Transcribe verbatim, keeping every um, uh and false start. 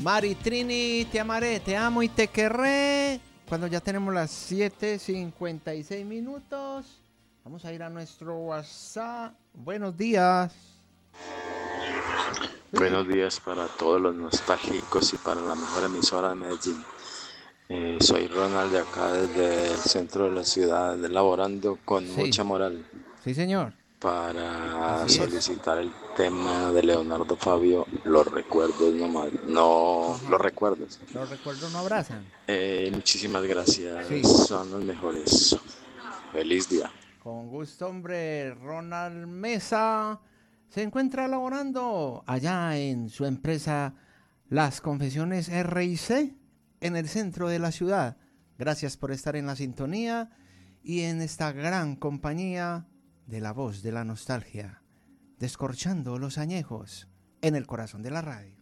Mari Trini, te amaré, te amo y te querré. Cuando ya tenemos las siete cincuenta y seis minutos, vamos a ir a nuestro WhatsApp. Buenos días. Buenos días para todos los nostálgicos y para la mejor emisora de Medellín. Eh, soy Ronald de acá desde el centro de la ciudad, laborando con Sí, mucha moral sí señor. para Así es. solicitar el tema de Leonardo Fabio, los recuerdos nomás, no Ajá. los recuerdos. Los recuerdos no abrazan. Eh, muchísimas gracias, Sí. son los mejores. Feliz día. Con gusto, hombre. Ronald Mesa se encuentra laborando allá en su empresa Las Confesiones R I C en el centro de la ciudad. Gracias por estar en la sintonía y en esta gran compañía de la voz de la nostalgia, descorchando los añejos en el corazón de la radio.